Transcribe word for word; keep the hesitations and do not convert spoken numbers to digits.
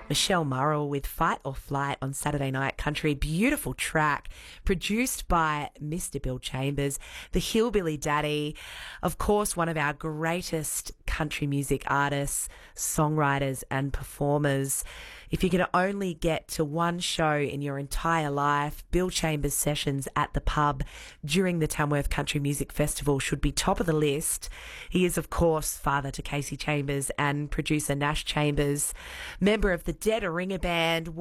Michelle Murrell with Fight or Flight on Saturday Night Country. Beautiful track produced by Mister Bill Chambers, the Hillbilly Daddy. Of course, one of our greatest country music artists, songwriters and performers. If you could only get to one show in your entire life, Bill Chambers sessions at the pub during the Tamworth Country Music Festival should be top of the list. He is, of course, father to Casey Chambers and producer Nash Chambers, member of the Dead Ringer Band.